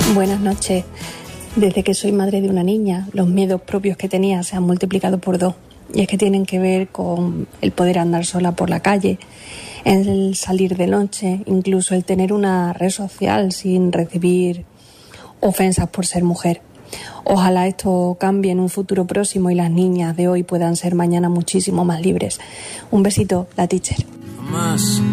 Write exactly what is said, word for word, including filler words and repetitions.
Buenas noches. Desde que soy madre de una niña, los miedos propios que tenía se han multiplicado por dos. Y es que tienen que ver con el poder andar sola por la calle, el salir de noche, incluso el tener una red social sin recibir ofensas por ser mujer. Ojalá esto cambie en un futuro próximo y las niñas de hoy puedan ser mañana muchísimo más libres. Un besito, la teacher. Más.